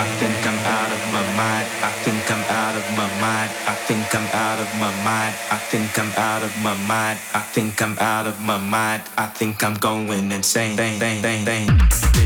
I think I'm out of my mind. I think I'm out of my mind. I think I'm out of my mind. I think I'm out of my mind. I think I'm out of my mind. I think I'm going insane.